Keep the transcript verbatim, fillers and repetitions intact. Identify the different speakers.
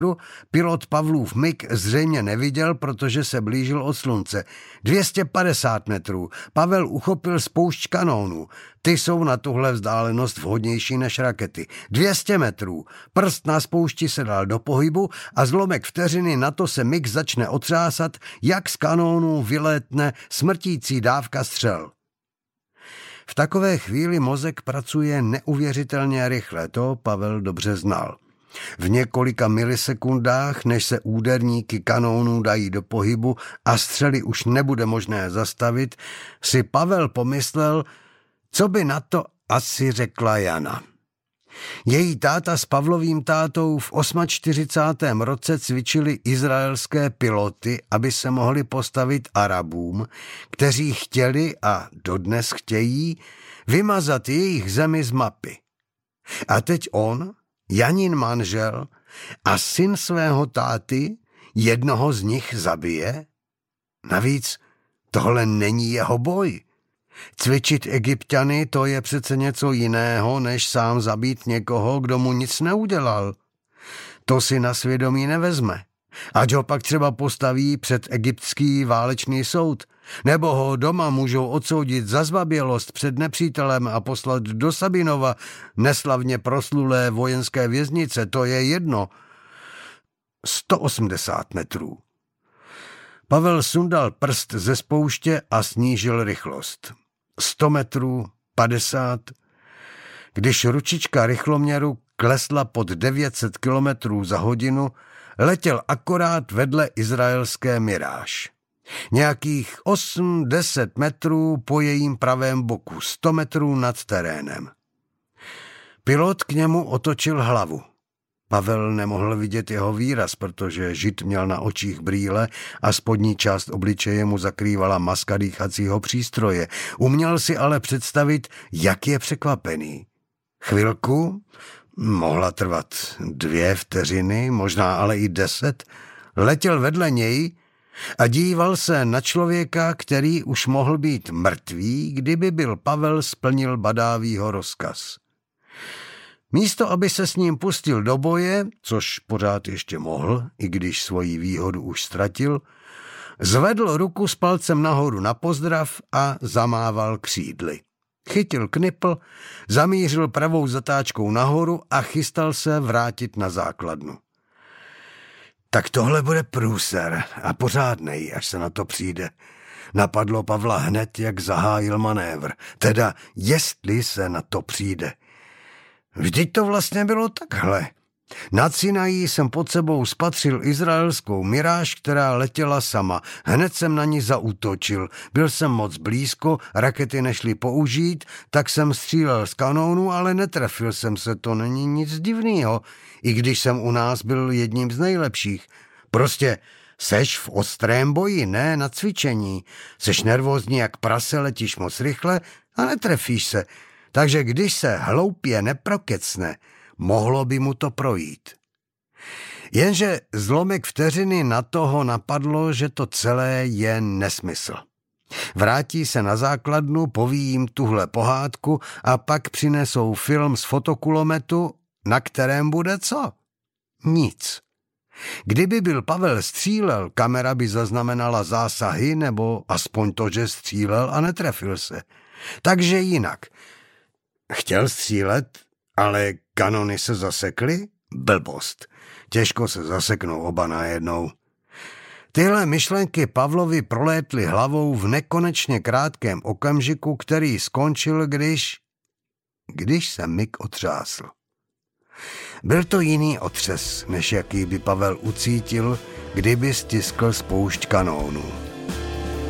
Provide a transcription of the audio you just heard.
Speaker 1: Pilot Pavlův mig zřejmě neviděl, protože se blížil od slunce. dvě stě padesát metrů. Pavel uchopil spoušť kanónů. Ty jsou na tuhle vzdálenost vhodnější než rakety. dvě stě metrů. Prst na spoušti se dal do pohybu a zlomek vteřiny na to se mig začne otřásat, jak z kanónů vylétne smrtící dávka střel. V takové chvíli mozek pracuje neuvěřitelně rychle, to Pavel dobře znal. V několika milisekundách, než se úderníky kanónů dají do pohybu a střely už nebude možné zastavit, si Pavel pomyslel, co by na to asi řekla Jana. Její táta s Pavlovým tátou v čtyřicátém osmém roce cvičili izraelské piloty, aby se mohli postavit Arabům, kteří chtěli a dodnes chtějí vymazat jejich zemi z mapy. A teď on, Janin manžel a syn svého táty, jednoho z nich zabije? Navíc tohle není jeho boj. Cvičit Egypťany, to je přece něco jiného, než sám zabít někoho, kdo mu nic neudělal. To si na svědomí nevezme. Ať ho pak třeba postaví před egyptský válečný soud, nebo ho doma můžou odsoudit za zbabělost před nepřítelem a poslat do Sabinova, neslavně proslulé vojenské věznice, to je jedno. sto osmdesát metrů. Pavel sundal prst ze spouště a snížil rychlost. sto metrů, padesát. Když ručička rychloměru klesla pod devět set kilometrů za hodinu, letěl akorát vedle izraelské Miráž. Nějakých osm deset metrů po jejím pravém boku, sto metrů nad terénem. Pilot k němu otočil hlavu. Pavel nemohl vidět jeho výraz, protože Žid měl na očích brýle a spodní část obličeje mu zakrývala maska dýchacího přístroje. Uměl si ale představit, jak je překvapený. Chvilku, mohla trvat dvě vteřiny, možná ale i deset, letěl vedle něj a díval se na člověka, který už mohl být mrtvý, kdyby byl Pavel splnil Badávýho rozkaz. Místo, aby se s ním pustil do boje, což pořád ještě mohl, i když svoji výhodu už ztratil, zvedl ruku s palcem nahoru na pozdrav a zamával křídly. Chytil knipl, zamířil pravou zatáčkou nahoru a chystal se vrátit na základnu. Tak tohle bude průser a pořádnej, až se na to přijde. Napadlo Pavla hned, jak zahájil manévr. Teda, jestli se na to přijde. Vždyť to vlastně bylo takhle. Nad Sinají jsem pod sebou spatřil izraelskou Miráž, která letěla sama. Hned jsem na ní zaútočil. Byl jsem moc blízko, rakety nešly použít, tak jsem střílel z kanónu, ale netrefil jsem se, to není nic divného, i když jsem u nás byl jedním z nejlepších. Prostě seš v ostrém boji, ne na cvičení. Seš nervózní jak prase, letíš moc rychle a netrefíš se. Takže když se hloupě neprokecne, mohlo by mu to projít. Jenže zlomek vteřiny na toho napadlo, že to celé je nesmysl. Vrátí se na základnu, poví jim tuhle pohádku a pak přinesou film z fotokulometu, na kterém bude co? Nic. Kdyby byl Pavel střílel, kamera by zaznamenala zásahy nebo aspoň to, že střílel a netrefil se. Takže jinak. Chtěl střílet, ale kanony se zasekly? Blbost. Těžko se zaseknou oba najednou. Tyhle myšlenky Pavlovi prolétly hlavou v nekonečně krátkém okamžiku, který skončil, když... když se mig otřásl. Byl to jiný otřes, než jaký by Pavel ucítil, kdyby stiskl spoušť kanónu.